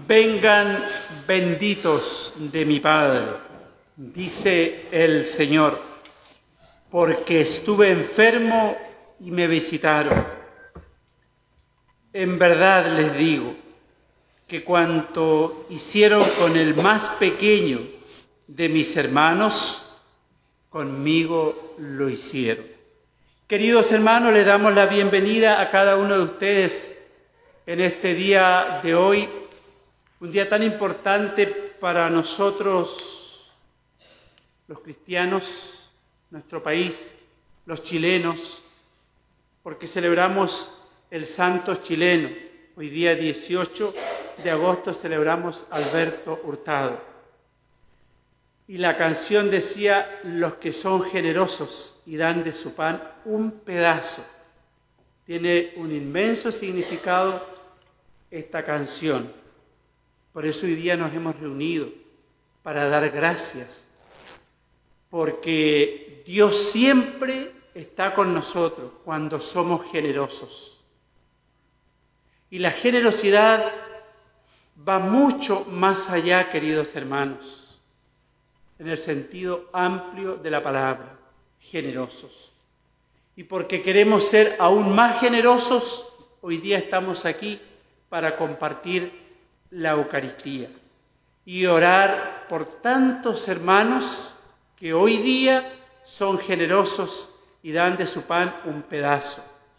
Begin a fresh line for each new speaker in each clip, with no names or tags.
Vengan benditos de mi Padre, dice el Señor, porque estuve enfermo y me visitaron. En verdad les digo que cuanto hicieron con el más pequeño de mis hermanos, conmigo lo hicieron. Queridos hermanos, les damos la bienvenida a cada uno de ustedes en este día de hoy, un día tan importante para nosotros, los cristianos, nuestro país, los chilenos, porque celebramos el santo chileno. Hoy día 18 de agosto celebramos a Alberto Hurtado. Y la canción decía: los que son generosos y dan de su pan un pedazo. Tiene un inmenso significado esta canción. Por eso hoy día nos hemos reunido para dar gracias, porque Dios siempre está con nosotros cuando somos generosos. Y la generosidad va mucho más allá, queridos hermanos, en el sentido amplio de la palabra, generosos. Y porque queremos ser aún más generosos, hoy día estamos aquí para compartir la Eucaristía y orar por tantos hermanos que hoy día son generosos y dan de su pan un pedazo.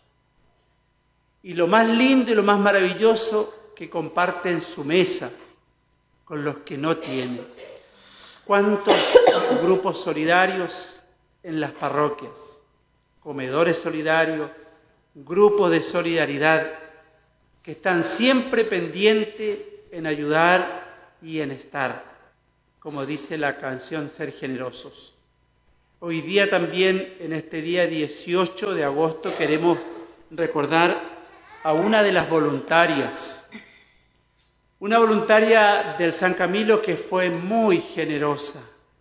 Y lo más lindo y lo más maravilloso, que comparten su mesa con los que no tienen. ¿Cuántos grupos solidarios en las parroquias? Comedores solidarios, grupos de solidaridad que están siempre pendientes en ayudar y en estar, como dice la canción, ser generosos. Hoy día también, en este día 18 de agosto, queremos recordar a una de las voluntarias, una voluntaria del San Camilo que fue muy generosa,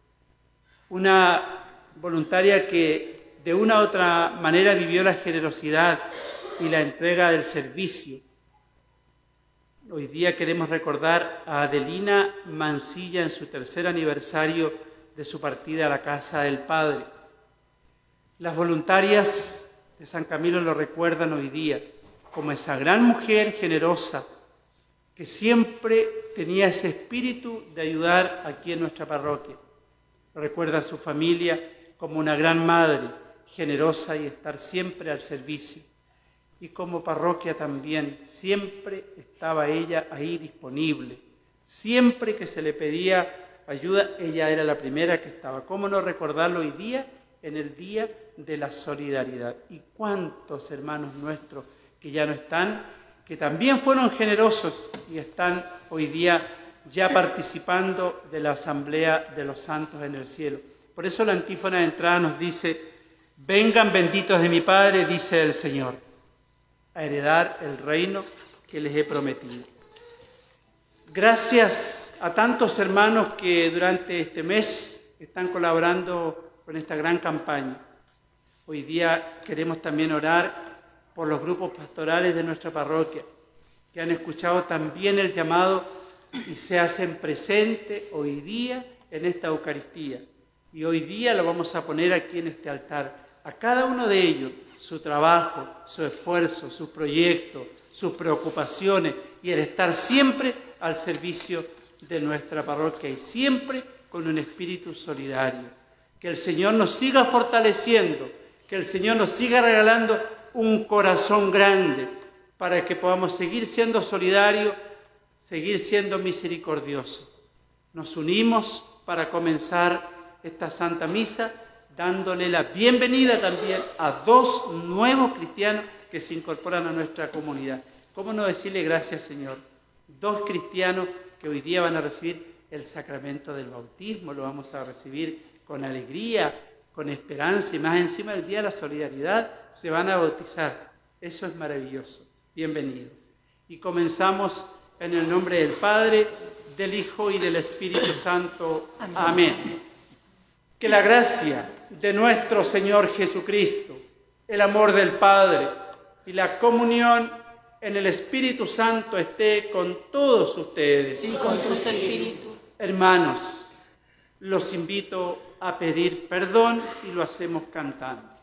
una voluntaria que de una u otra manera vivió la generosidad y la entrega del servicio. Hoy día queremos recordar a Adelina Mancilla en su tercer aniversario de su partida a la casa del Padre. Las voluntarias de San Camilo lo recuerdan hoy día como esa gran mujer generosa que siempre tenía ese espíritu de ayudar aquí en nuestra parroquia. Recuerda a su familia como una gran madre, generosa y estar siempre al servicio. Y como parroquia también, siempre estaba ella ahí disponible. Siempre que se le pedía ayuda, ella era la primera que estaba. ¿Cómo no recordarlo hoy día, en el Día de la Solidaridad? Y cuántos hermanos nuestros que ya no están, que también fueron generosos y están hoy día ya participando de la Asamblea de los Santos en el cielo. Por eso la antífona de entrada nos dice: vengan benditos de mi Padre, dice el Señor, a heredar el reino que les he prometido. Gracias a tantos hermanos que durante este mes están colaborando con esta gran campaña. Hoy día queremos también orar por los grupos pastorales de nuestra parroquia, que han escuchado también el llamado y se hacen presentes hoy día en esta Eucaristía. Y hoy día lo vamos a poner aquí en este altar. A cada uno de ellos, su trabajo, su esfuerzo, sus proyectos, sus preocupaciones y el estar siempre al servicio de nuestra parroquia y siempre con un espíritu solidario. Que el Señor nos siga fortaleciendo, que el Señor nos siga regalando un corazón grande para que podamos seguir siendo solidarios, seguir siendo misericordiosos. Nos unimos para comenzar esta Santa Misa dándole la bienvenida también a dos nuevos cristianos que se incorporan a nuestra comunidad. ¿Cómo no decirle gracias, Señor? Dos cristianos que hoy día van a recibir el sacramento del bautismo, lo vamos a recibir con alegría, con esperanza y más encima del Día de la Solidaridad se van a bautizar. Eso es maravilloso. Bienvenidos. Y comenzamos en el nombre del Padre, del Hijo y del Espíritu Santo. Amén. Que la gracia de nuestro Señor Jesucristo, el amor del Padre y la comunión en el Espíritu Santo esté con todos ustedes.
Y con tu espíritu.
Hermanos, los invito a pedir perdón y lo hacemos cantando.